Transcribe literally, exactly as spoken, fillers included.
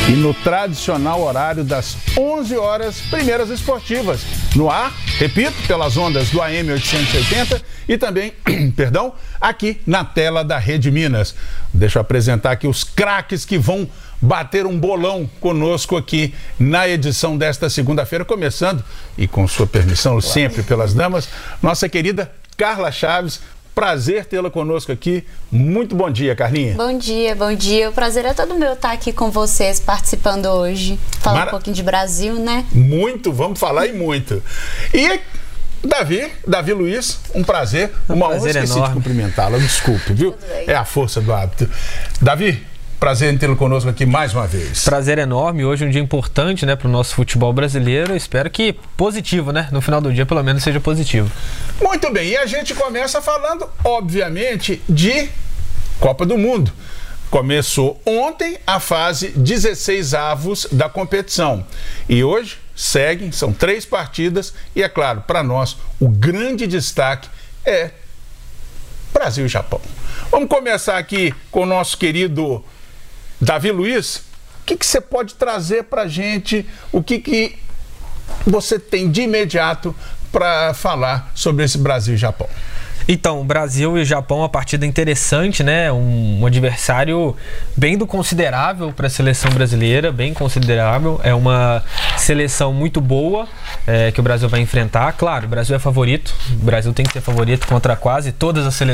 E no tradicional horário das onze horas, primeiras esportivas. No ar, repito, pelas ondas do A M oitocentos e oitenta e também, perdão, aqui na tela da Rede Minas. Deixa eu apresentar aqui os craques que vão bater um bolão conosco aqui na edição desta segunda-feira, começando, e com sua permissão, sempre pelas damas, nossa querida Carla Chaves. Prazer tê-la conosco aqui. Muito bom dia, Carlinha. Bom dia, bom dia. O prazer é todo meu estar aqui com vocês, participando hoje. Falar Mara... um pouquinho de Brasil, né? Muito, vamos falar e muito. E Davi, Davi Luiz, um prazer. Uma honra, esqueci de cumprimentá-la, desculpe, viu? É a força do hábito. Davi, prazer em tê-lo conosco aqui mais uma vez. Prazer enorme. Hoje é um dia importante, né, para o nosso futebol brasileiro. Espero que positivo, né? No final do dia, pelo menos, seja positivo. Muito bem. E a gente começa falando, obviamente, de Copa do Mundo. Começou ontem a fase dezesseis avos da competição. E hoje seguem, são três partidas. E, é claro, para nós, o grande destaque é Brasil e Japão. Vamos começar aqui com o nosso querido Davi Luiz. O que que você pode trazer para a gente? O que que você tem de imediato para falar sobre esse Brasil e Japão? Então, Brasil e Japão, uma partida interessante, né? Um, um adversário bem do considerável para a seleção brasileira, bem considerável. É uma seleção muito boa é, que o Brasil vai enfrentar. Claro, o Brasil é favorito. O Brasil tem que ser favorito contra quase todas as seleções